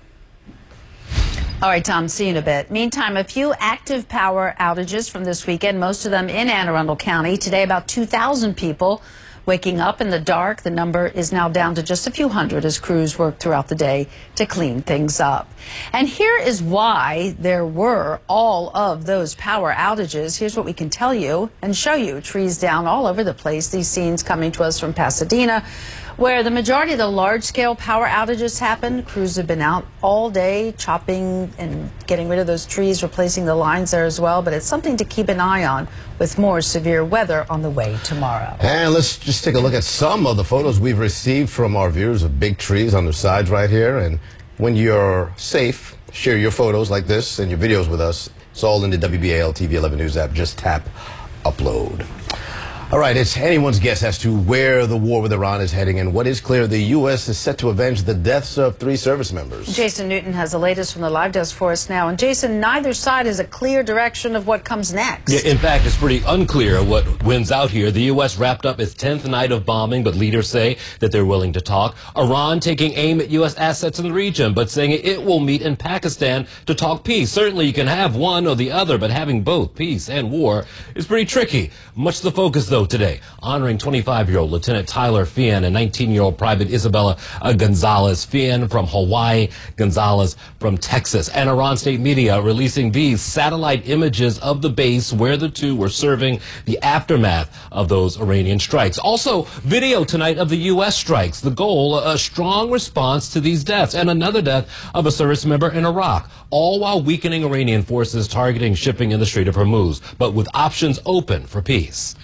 All right, Tom, see you in a bit. Meantime, a few active power outages from this weekend, most of them in Anne Arundel County. Today, about two thousand people waking up in the dark. The number is now down to just a few hundred as crews work throughout the day to clean things up. And here is why there were all of those power outages. Here's what we can tell you and show you. Trees down all over the place. These scenes coming to us from Pasadena, where the majority of the large-scale power outages happened. Crews have been out all day chopping and getting rid of those trees, replacing the lines there as well. But it's something to keep an eye on with more severe weather on the way tomorrow. And let's just take a look at some of the photos we've received from our viewers of big trees on their sides right here. And when you're safe, share your photos like this and your videos with us. It's all in the W B A L T V eleven News app. Just tap upload. All right, it's anyone's guess as to where the war with Iran is heading, and what is clear, the U S is set to avenge the deaths of three service members. Jason Newton has the latest from the live desk for us now. And Jason, neither side has a clear direction of what comes next. Yeah, in fact, it's pretty unclear what wins out here. The U S wrapped up its tenth night of bombing, but leaders say that they're willing to talk. Iran taking aim at U S assets in the region, but saying it will meet in Pakistan to talk peace. Certainly you can have one or the other, but having both peace and war is pretty tricky. Much of the focus, though, So today, honoring twenty-five-year-old Lieutenant Tyler Fian and nineteen-year-old Private Isabella uh, Gonzalez. Fian from Hawaii, Gonzalez from Texas. And Iran state media releasing these satellite images of the base where the two were serving, the aftermath of those Iranian strikes. Also, video tonight of the U S strikes. The goal, a strong response to these deaths and another death of a service member in Iraq, all while weakening Iranian forces targeting shipping in the Strait of Hormuz, but with options open for peace.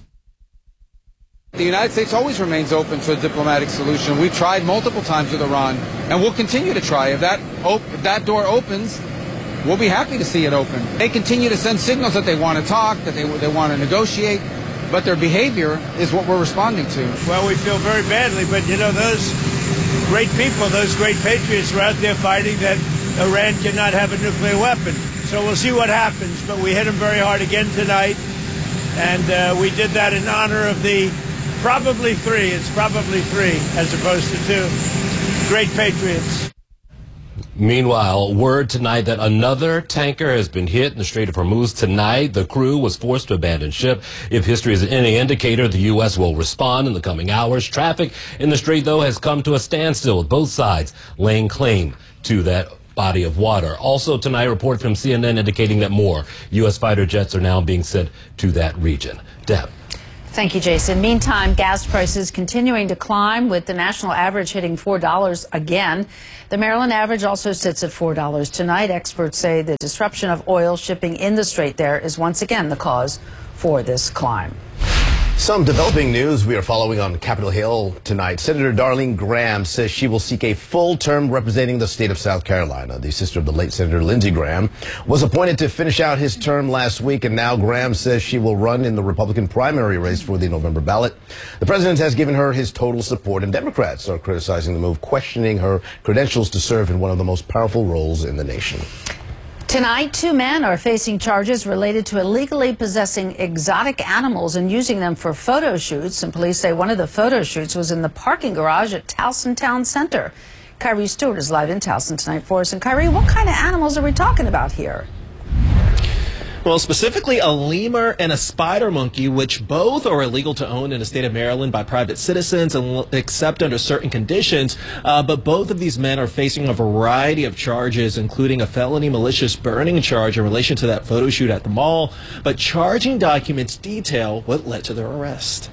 The United States always remains open to a diplomatic solution. We've tried multiple times with Iran, and we'll continue to try. If that, op if that door opens, we'll be happy to see it open. They continue to send signals that they want to talk, that they, they want to negotiate, but their behavior is what we're responding to. Well, we feel very badly, but you know, those great people, those great patriots are out there fighting that Iran cannot have a nuclear weapon. So we'll see what happens, but we hit them very hard again tonight, and uh, we did that in honor of the probably three, it's probably three as opposed to two, great patriots. Meanwhile, word tonight that another tanker has been hit in the Strait of Hormuz tonight. The crew was forced to abandon ship. If history is any indicator, the U S will respond in the coming hours. Traffic in the Strait, though, has come to a standstill with both sides laying claim to that body of water. Also tonight, a report from C N N indicating that more U S fighter jets are now being sent to that region. Deb. Thank you, Jason. Meantime, gas prices continuing to climb, with the national average hitting four dollars again. The Maryland average also sits at four dollars tonight. Experts say the disruption of oil shipping in the Strait there is once again the cause for this climb. Some developing news we are following on Capitol Hill tonight. Senator Darlene Graham says she will seek a full term representing the state of South Carolina. The sister of the late Senator Lindsey Graham was appointed to finish out his term last week, and now Graham says she will run in the Republican primary race for the November ballot. The president has given her his total support, and Democrats are criticizing the move, questioning her credentials to serve in one of the most powerful roles in the nation. Tonight, two men are facing charges related to illegally possessing exotic animals and using them for photo shoots. And police say one of the photo shoots was in the parking garage at Towson Town Center. Kyrie Stewart is live in Towson tonight for us. And Kyrie, what kind of animals are we talking about here? Well, specifically a lemur and a spider monkey, which both are illegal to own in the state of Maryland by private citizens and except under certain conditions. Uh, but both of these men are facing a variety of charges, including a felony malicious burning charge in relation to that photo shoot at the mall. But charging documents detail what led to their arrest.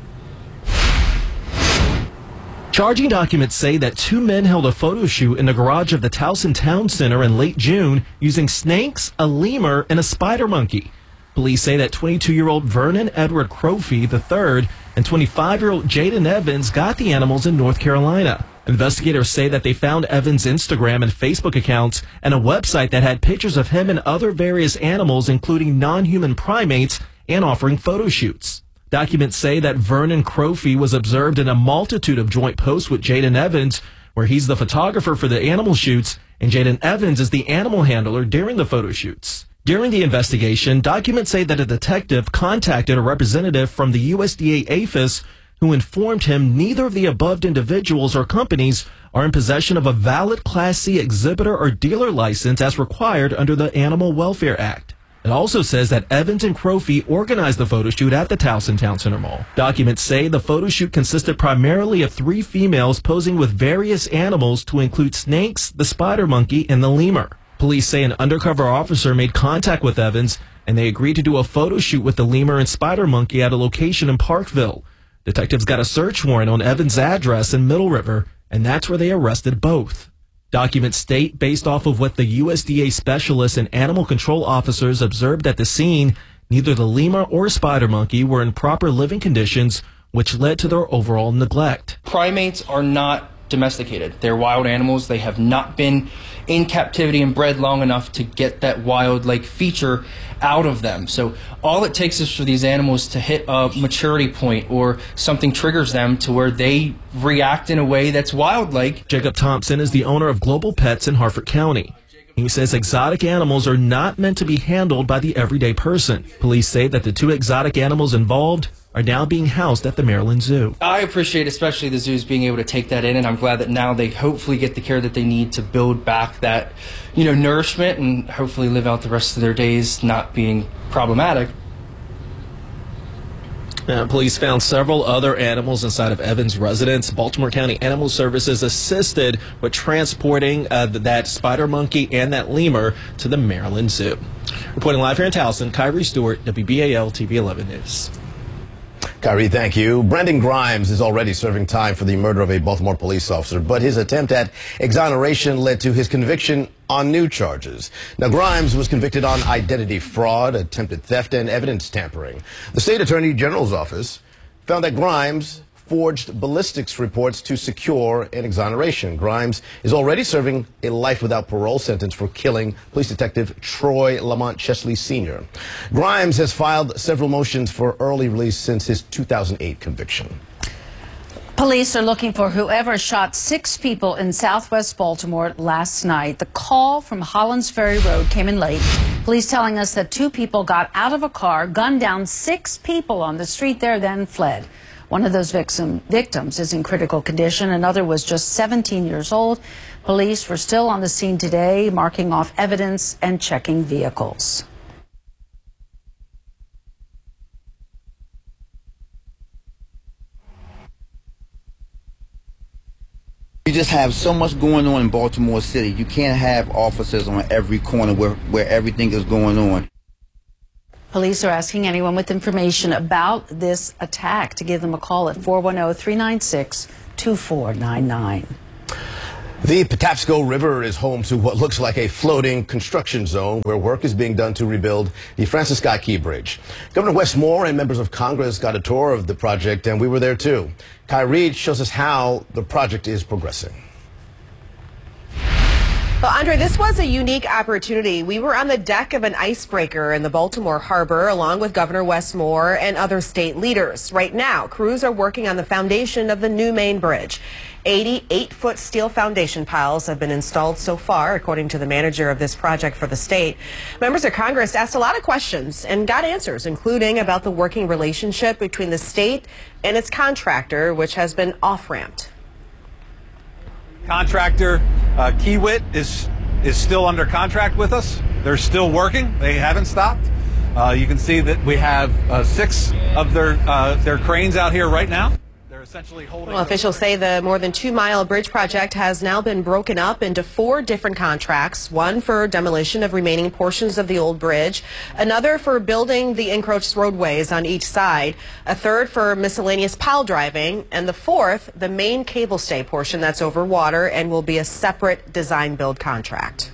Charging documents say that two men held a photo shoot in the garage of the Towson Town Center in late June using snakes, a lemur, and a spider monkey. Police say that twenty-two-year-old Vernon Edward Crofy the third and twenty-five-year-old Jaden Evans got the animals in North Carolina. Investigators say that they found Evans' Instagram and Facebook accounts and a website that had pictures of him and other various animals, including non-human primates, and offering photo shoots. Documents say that Vernon Crofy was observed in a multitude of joint posts with Jaden Evans, where he's the photographer for the animal shoots, and Jaden Evans is the animal handler during the photo shoots. During the investigation, documents say that a detective contacted a representative from the U S D A APHIS who informed him neither of the above individuals or companies are in possession of a valid Class C exhibitor or dealer license as required under the Animal Welfare Act. It also says that Evans and Crofy organized the photo shoot at the Towson Town Center Mall. Documents say the photo shoot consisted primarily of three females posing with various animals to include snakes, the spider monkey, and the lemur. Police say an undercover officer made contact with Evans, and they agreed to do a photo shoot with the lemur and spider monkey at a location in Parkville. Detectives got a search warrant on Evans' address in Middle River, and that's where they arrested both. Documents state, based off of what the U S D A specialists and animal control officers observed at the scene, neither the lemur or spider monkey were in proper living conditions, which led to their overall neglect. Primates are not domesticated. They're wild animals. They have not been in captivity and bred long enough to get that wild-like feature out of them. So all it takes is for these animals to hit a maturity point or something triggers them to where they react in a way that's wild-like. Jacob Thompson is the owner of Global Pets in Harford County. He says exotic animals are not meant to be handled by the everyday person. Police say that the two exotic animals involved are now being housed at the Maryland Zoo. I appreciate especially the zoos being able to take that in, and I'm glad that now they hopefully get the care that they need to build back that, you know, nourishment and hopefully live out the rest of their days not being problematic. Uh, police found several other animals inside of Evans' residence. Baltimore County Animal Services assisted with transporting uh, that spider monkey and that lemur to the Maryland Zoo. Reporting live here in Towson, Kyrie Stewart, W B A L T V eleven News. Kyrie, thank you. Brendan Grimes is already serving time for the murder of a Baltimore police officer, but his attempt at exoneration led to his conviction on new charges. Now, Grimes was convicted on identity fraud, attempted theft, and evidence tampering. The state attorney general's office found that Grimes forged ballistics reports to secure an exoneration. Grimes is already serving a life without parole sentence for killing police detective Troy Lamont Chesley Senior Grimes has filed several motions for early release since his two thousand eight conviction. Police are looking for whoever shot six people in southwest Baltimore last night. The call from Hollands Ferry Road came in late. Police telling us that two people got out of a car, gunned down six people on the street there, then fled. One of those victim, victims is in critical condition. Another was just seventeen years old. Police were still on the scene today, marking off evidence and checking vehicles. You just have so much going on in Baltimore City. You can't have officers on every corner where, where everything is going on. Police are asking anyone with information about this attack to give them a call at four one zero, three nine six, two four nine nine. The Patapsco River is home to what looks like a floating construction zone where work is being done to rebuild the Francis Scott Key Bridge. Governor Wes Moore and members of Congress got a tour of the project, and we were there too. Kai Reed shows us how the project is progressing. Well, Andre, this was a unique opportunity. We were on the deck of an icebreaker in the Baltimore Harbor along with Governor Wes Moore and other state leaders. Right now, crews are working on the foundation of the new main bridge. eighty-eight foot steel foundation piles have been installed so far, according to the manager of this project for the state. Members of Congress asked a lot of questions and got answers, including about the working relationship between the state and its contractor, which has been off-ramped. Contractor uh, Kiewit is is still under contract with us. They're still working. They haven't stopped. Uh, you can see that we have uh, six of their uh, their cranes out here right now. They're essentially holding. Well, officials say the more than two mile bridge project has now been broken up into four different contracts. One for demolition of remaining portions of the old bridge, another for building the encroached roadways on each side, a third for miscellaneous pile driving, and the fourth, the main cable stay portion that's over water and will be a separate design build contract.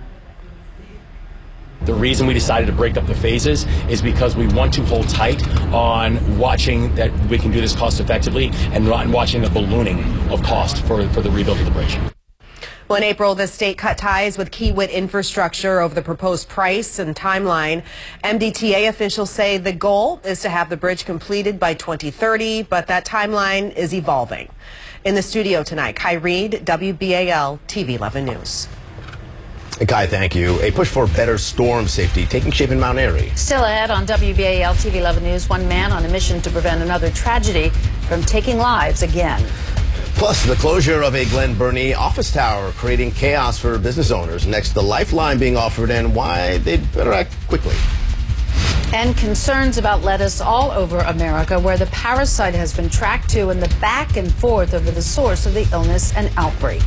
The reason we decided to break up the phases is because we want to hold tight on watching that we can do this cost effectively and not watching the ballooning of cost for, for the rebuild of the bridge. Well, in April, the state cut ties with Kiewit Infrastructure over the proposed price and timeline. M D T A officials say the goal is to have the bridge completed by twenty thirty, but that timeline is evolving. In the studio tonight, Kai Reed, W B A L T V eleven News. Kai, thank you. A push for better storm safety taking shape in Mount Airy. Still ahead on W B A L T V eleven News, one man on a mission to prevent another tragedy from taking lives again. Plus, the closure of a Glen Burnie office tower creating chaos for business owners. Next, the lifeline being offered and why they'd better act quickly. And concerns about lettuce all over America, where the parasite has been tracked to, and the back and forth over the source of the illness and outbreak.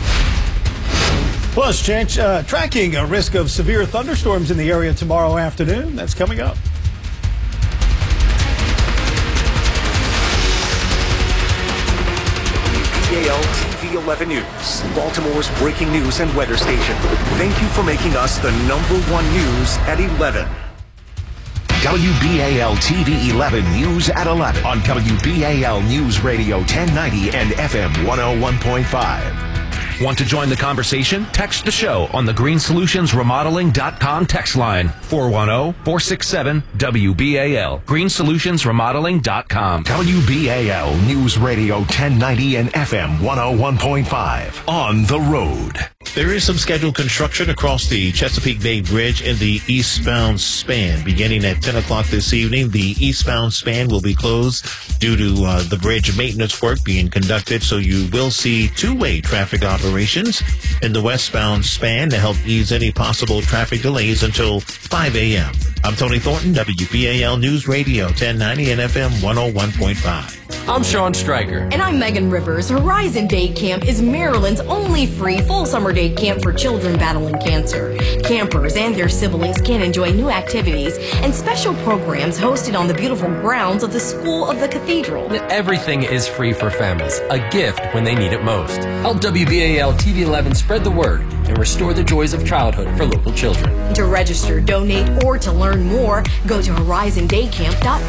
Plus, change, uh, tracking a risk of severe thunderstorms in the area tomorrow afternoon. That's coming up. W B A L T V eleven News, Baltimore's breaking news and weather station. Thank you for making us the number one news at eleven. W B A L T V eleven News at eleven on W B A L News Radio ten ninety and F M one oh one point five. Want to join the conversation? Text the show on the green solutions remodeling dot com text line four one zero, four six seven, W B A L. green solutions remodeling dot com. W B A L News Radio ten ninety and F M one oh one point five. On the road. There is some scheduled construction across the Chesapeake Bay Bridge in the eastbound span. Beginning at ten o'clock this evening, the eastbound span will be closed due to uh, the bridge maintenance work being conducted, so you will see two-way traffic operations in the westbound span to help ease any possible traffic delays until five a m I'm Tony Thornton, W B A L News Radio, ten ninety and F M one oh one point five. I'm Sean Stryker. And I'm Megan Rivers. Horizon Day Camp is Maryland's only free full summer day camp for children battling cancer. Campers and their siblings can enjoy new activities and special programs hosted on the beautiful grounds of the School of the Cathedral. Everything is free for families, a gift when they need it most. Help W B A L T V eleven spread the word and restore the joys of childhood for local children. To register, donate, or to learn more, go to horizon day camp dot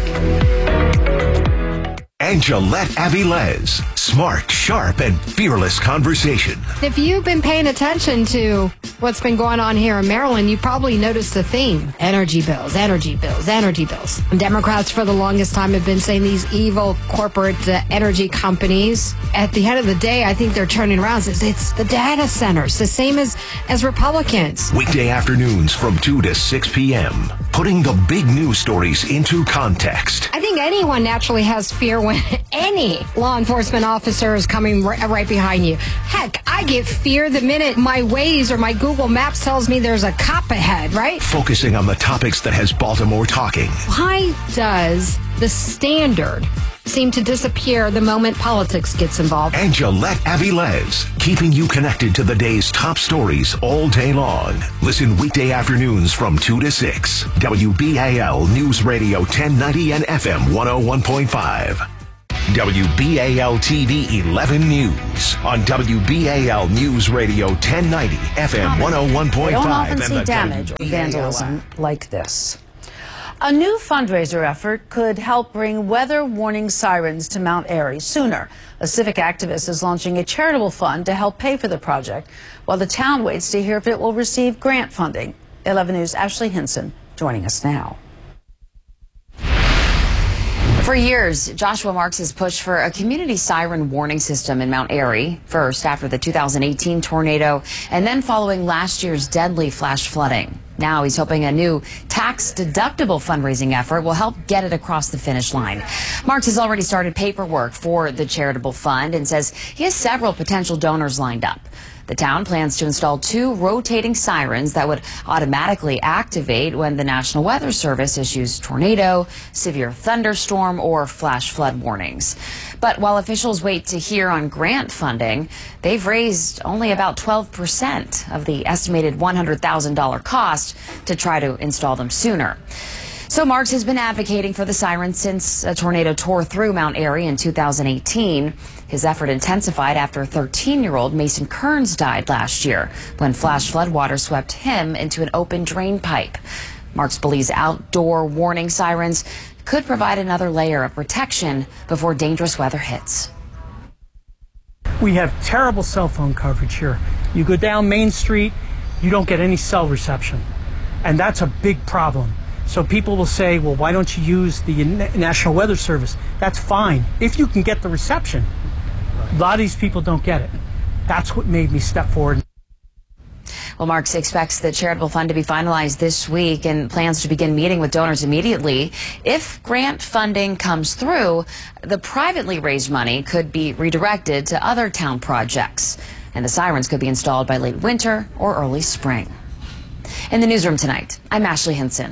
org. Angelette Avilés. Smart, sharp, and fearless conversation. If you've been paying attention to what's been going on here in Maryland, you probably noticed the theme. Energy bills, energy bills, energy bills. Democrats for the longest time have been saying these evil corporate uh, energy companies. At the end of the day, I think they're turning around. It's, it's the data centers, the same as, as Republicans. Weekday afternoons from two to six p.m. Putting the big news stories into context. I think anyone naturally has fear when any law enforcement officer is coming right, right behind you. Heck, I get fear the minute my Waze or my Google Maps tells me there's a cop ahead, right? Focusing on the topics that has Baltimore talking. Why does the standard seem to disappear the moment politics gets involved? Angelette Avilés, keeping you connected to the day's top stories all day long. Listen weekday afternoons from two to six. W B A L News Radio ten ninety and F M one oh one point five. W B A L T V eleven News on W B A L News Radio ten ninety F M one oh one point five. We don't often see damage or vandalism like this. A new fundraiser effort could help bring weather warning sirens to Mount Airy sooner. A civic activist is launching a charitable fund to help pay for the project, while the town waits to hear if it will receive grant funding. eleven News' Ashley Hinson joining us now. For years, Joshua Marks has pushed for a community siren warning system in Mount Airy, first after the two thousand eighteen tornado and then following last year's deadly flash flooding. Now he's hoping a new tax-deductible fundraising effort will help get it across the finish line. Marks has already started paperwork for the charitable fund and says he has several potential donors lined up. The town plans to install two rotating sirens that would automatically activate when the National Weather Service issues tornado, severe thunderstorm, or flash flood warnings. But while officials wait to hear on grant funding, they've raised only about twelve percent of the estimated one hundred thousand dollars cost to try to install them sooner. So Marks has been advocating for the sirens since a tornado tore through Mount Airy in two thousand eighteen. His effort intensified after thirteen-year-old Mason Kearns died last year when flash floodwater swept him into an open drain pipe. Marks believes outdoor warning sirens could provide another layer of protection before dangerous weather hits. We have terrible cell phone coverage here. You go down Main Street, you don't get any cell reception, and that's a big problem. So people will say, well, why don't you use the National Weather Service? That's fine, if you can get the reception. A lot of these people don't get it. That's what made me step forward. Well, Marks expects the charitable fund to be finalized this week and plans to begin meeting with donors immediately. If grant funding comes through, the privately raised money could be redirected to other town projects, and the sirens could be installed by late winter or early spring. In the newsroom tonight, I'm Ashley Hinson.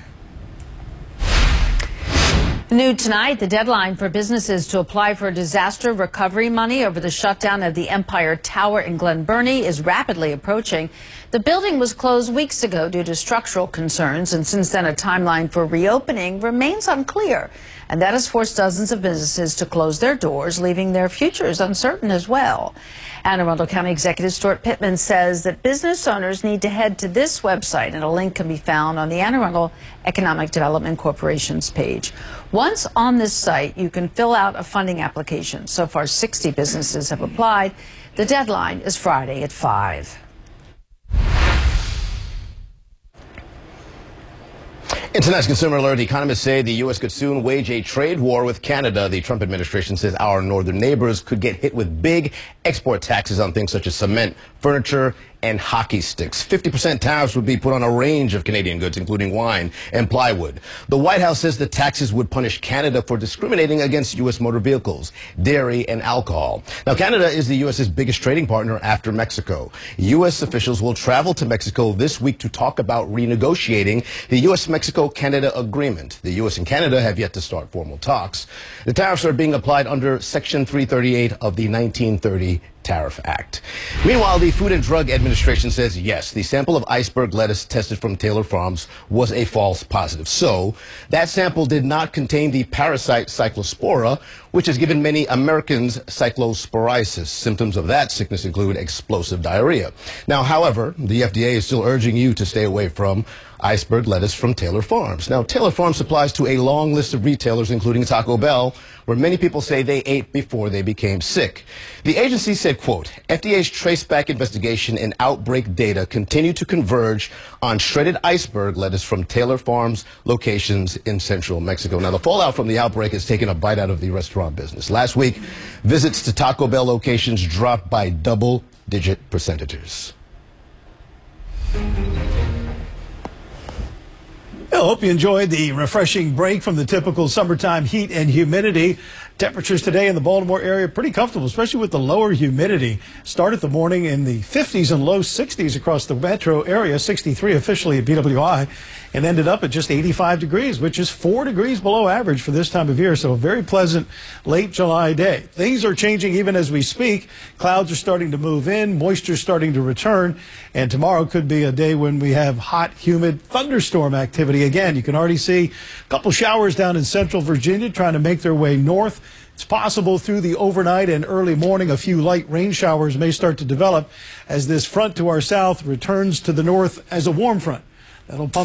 New tonight, the deadline for businesses to apply for disaster recovery money over the shutdown of the Empire Tower in Glen Burnie is rapidly approaching. The building was closed weeks ago due to structural concerns, and since then a timeline for reopening remains unclear. And that has forced dozens of businesses to close their doors, leaving their futures uncertain as well. Anne Arundel County Executive Stuart Pittman says that business owners need to head to this website, and a link can be found on the Anne Arundel Economic Development Corporation's page. Once on this site, you can fill out a funding application. So far, sixty businesses have applied. The deadline is Friday at five. In tonight's Consumer Alert, economists say the U S could soon wage a trade war with Canada. The Trump administration says our northern neighbors could get hit with big export taxes on things such as cement, furniture, and hockey sticks. fifty percent tariffs would be put on a range of Canadian goods, including wine and plywood. The White House says the taxes would punish Canada for discriminating against U S motor vehicles, dairy, and alcohol. Now, Canada is the U S's biggest trading partner after Mexico. U S officials will travel to Mexico this week to talk about renegotiating the U S Mexico Canada agreement. The U S and Canada have yet to start formal talks. The tariffs are being applied under Section three thirty-eight of the nineteen thirty Tariff Act. Meanwhile, the Food and Drug Administration says yes, the sample of iceberg lettuce tested from Taylor Farms was a false positive. So that sample did not contain the parasite Cyclospora, which has given many Americans cyclosporiasis. Symptoms of that sickness include explosive diarrhea. Now, however, the F D A is still urging you to stay away from iceberg lettuce from Taylor Farms. Now, Taylor Farms supplies to a long list of retailers, including Taco Bell, where many people say they ate before they became sick. The agency said, quote, F D A's traceback investigation and outbreak data continue to converge on shredded iceberg lettuce from Taylor Farms locations in central Mexico. Now, the fallout from the outbreak has taken a bite out of the restaurant business. Last week, visits to Taco Bell locations dropped by double-digit percentages. I hope you enjoyed the refreshing break from the typical summertime heat and humidity. Temperatures today in the Baltimore area pretty comfortable, especially with the lower humidity. Started the morning in the fifties and low sixties across the metro area, sixty-three officially at B W I, and ended up at just eighty-five degrees, which is four degrees below average for this time of year. So a very pleasant late July day. Things are changing even as we speak. Clouds are starting to move in, moisture starting to return, and tomorrow could be a day when we have hot, humid thunderstorm activity again. You can already see a couple showers down in central Virginia trying to make their way north. It's possible through the overnight and early morning a few light rain showers may start to develop as this front to our south returns to the north as a warm front. That'll pump